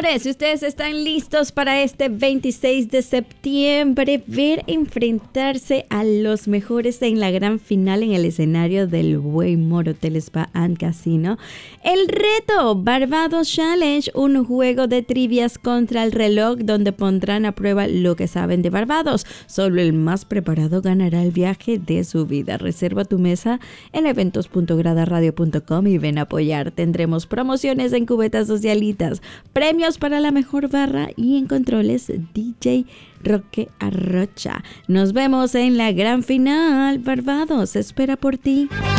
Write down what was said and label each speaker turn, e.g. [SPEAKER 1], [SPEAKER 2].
[SPEAKER 1] Señores, si ustedes están listos para este 26 de septiembre, ver enfrentarse a los mejores en la gran final en el escenario del Waymore Hotel Spa and Casino. El reto Barbados Challenge, un juego de trivias contra el reloj donde pondrán a prueba lo que saben de Barbados. Solo el más preparado ganará el viaje de su vida. Reserva tu mesa en eventos.gradaradio.com y ven a apoyar. Tendremos promociones en cubetas socialitas, premios para la mejor barra y en controles DJ Roque Arrocha. Nos vemos en la gran final. Barbados espera por ti.